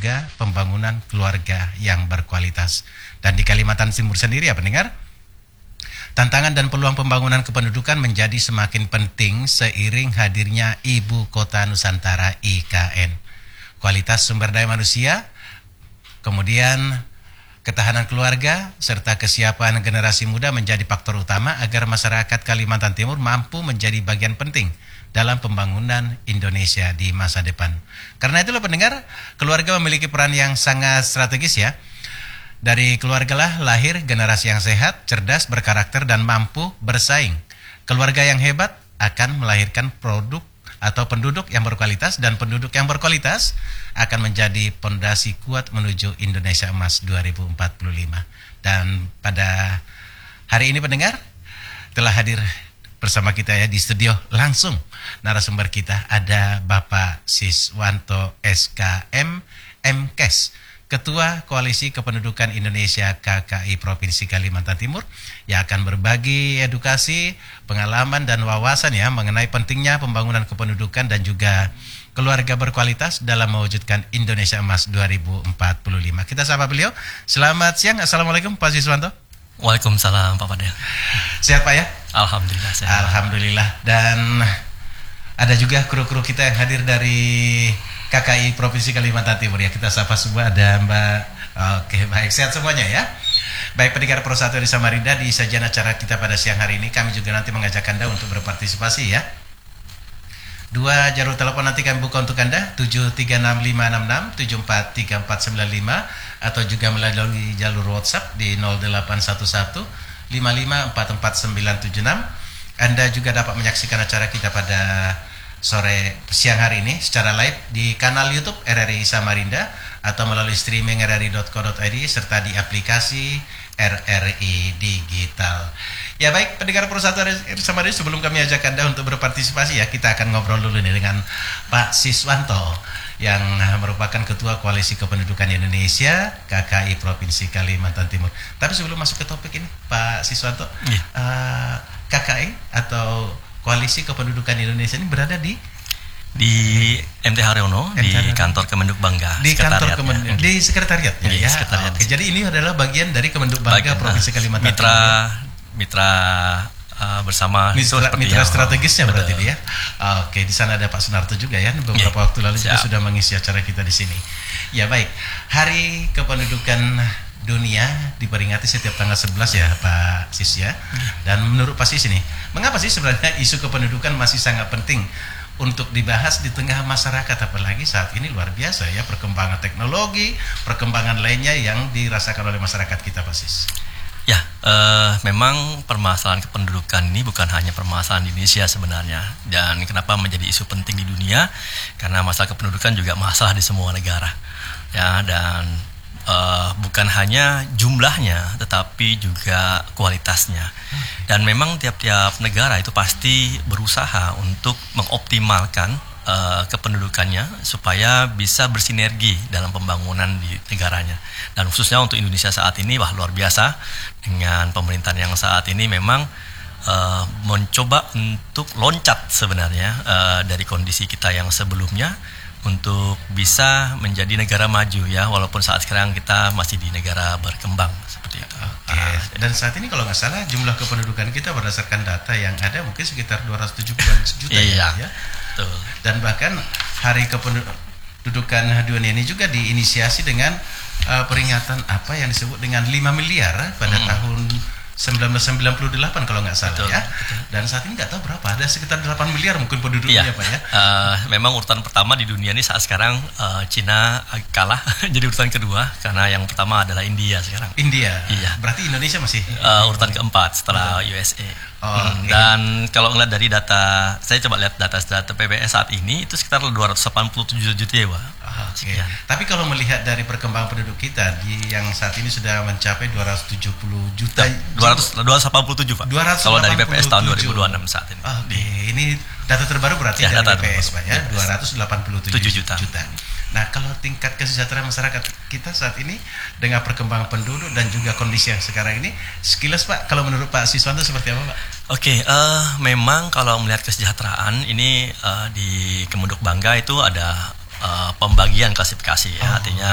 juga pembangunan keluarga yang berkualitas. Dan di Kalimantan Timur sendiri ya pendengar, tantangan dan peluang pembangunan kependudukan menjadi semakin penting seiring hadirnya Ibu Kota Nusantara IKN. Kualitas sumber daya manusia, kemudian ketahanan keluarga, serta kesiapan generasi muda menjadi faktor utama agar masyarakat Kalimantan Timur mampu menjadi bagian penting dalam pembangunan Indonesia di masa depan. Karena itulah pendengar, keluarga memiliki peran yang sangat strategis ya. Dari keluarga lah lahir generasi yang sehat, cerdas, berkarakter, dan mampu bersaing. Keluarga yang hebat akan melahirkan produk atau penduduk yang berkualitas, dan penduduk yang berkualitas akan menjadi pondasi kuat menuju Indonesia Emas 2045. Dan pada hari ini pendengar, telah hadir bersama kita ya di studio langsung narasumber kita ada Bapak Siswanto SKM MKes, Ketua Koalisi Kependudukan Indonesia KKI Provinsi Kalimantan Timur, yang akan berbagi edukasi, pengalaman dan wawasan ya mengenai pentingnya pembangunan kependudukan dan juga keluarga berkualitas dalam mewujudkan Indonesia Emas 2045. Kita sapa beliau. Selamat siang. Assalamualaikum Pak Siswanto. Waalaikumsalam Pak Fadel. Sehat Pak ya? Alhamdulillah sehat. Alhamdulillah. Dan ada juga kru-kru kita yang hadir dari KKI Provinsi Kalimantan Timur ya. Kita sapa semua, ada Mbak. Oke, baik, sehat semuanya ya. Baik pendengar Pro 1 di Samarinda, di sajian acara kita pada siang hari ini kami juga nanti mengajak Anda untuk berpartisipasi ya. 2 jalur telepon nanti kami buka untuk Anda, 736566 743495, atau juga melalui jalur WhatsApp di 0811 5544976. Anda juga dapat menyaksikan acara kita pada sore siang hari ini secara live di kanal YouTube RRI Samarinda atau melalui streaming rri.co.id serta di aplikasi RRI Digital. Ya baik, pendengar Pro 1 Samarinda, sebelum kami ajak Anda untuk berpartisipasi ya, kita akan ngobrol dulu nih dengan Pak Siswanto yang merupakan Ketua Koalisi Kependudukan Indonesia KKI Provinsi Kalimantan Timur. Tapi sebelum masuk ke topik ini Pak Siswanto, KKI atau Koalisi Kependudukan Indonesia ini berada di MT Haryono, di kantor Kemenduk Bangga, di kantor Kemenduk, di sekretariat ya. Sekretariat. Oke, jadi ini adalah bagian dari Kemenduk Bangga Provinsi Kalimantan Timur. Mitra bersama mitra strategisnya berarti dia. Oke, di sana ada Pak Sunarto juga ya. Beberapa waktu lalu juga sudah mengisi acara kita di sini. Ya baik, Hari Kependudukan Dunia diperingati setiap tanggal 11 ya Pak Sis ya. Dan menurut Pak Sis ini, mengapa sih sebenarnya isu kependudukan masih sangat penting untuk dibahas di tengah masyarakat, apalagi saat ini luar biasa ya perkembangan teknologi, perkembangan lainnya yang dirasakan oleh masyarakat kita Pak Sis? Ya, memang permasalahan kependudukan ini bukan hanya permasalahan di Indonesia sebenarnya. Dan kenapa menjadi isu penting di dunia? Karena masalah kependudukan juga masalah di semua negara. Ya, dan bukan hanya jumlahnya, tetapi juga kualitasnya. Dan memang tiap-tiap negara itu pasti berusaha untuk mengoptimalkan kependudukannya supaya bisa bersinergi dalam pembangunan di negaranya. Dan khususnya untuk Indonesia saat ini, wah luar biasa dengan pemerintahan yang saat ini memang mencoba untuk loncat sebenarnya dari kondisi kita yang sebelumnya untuk bisa menjadi negara maju ya, walaupun saat sekarang kita masih di negara berkembang seperti itu. Dan saat ini kalau nggak salah jumlah kependudukan kita berdasarkan data yang ada mungkin sekitar 270 juta ya. Betul. Dan bahkan Hari Kependudukan Dunia ini juga diinisiasi dengan peringatan apa yang disebut dengan 5 miliar pada tahun 1998 kalau nggak salah. Betul, ya. Betul. Dan saat ini nggak tahu berapa, ada sekitar 8 miliar mungkin penduduknya Pak ya. Memang urutan pertama di dunia ini saat sekarang Cina kalah jadi urutan kedua karena yang pertama adalah India sekarang. India. Iya. Berarti Indonesia masih urutan keempat setelah USA. Dan kalau ngeliat dari data, saya coba lihat data PBS saat ini itu sekitar 287 juta ya Pak. Tapi kalau melihat dari perkembangan penduduk kita yang saat ini sudah mencapai 270 juta. 287 Pak. 287. Kalau dari BPS tahun 2026 saat ini. Ini data terbaru berarti dari BPS Pak ya, 287 juta. Nah, kalau tingkat kesejahteraan masyarakat kita saat ini dengan perkembangan penduduk dan juga kondisi yang sekarang ini, sekilas Pak, kalau menurut Pak Siswanto seperti apa Pak? Memang kalau melihat kesejahteraan ini di Kemenduk Bangga itu ada pembagian klasifikasi ya, artinya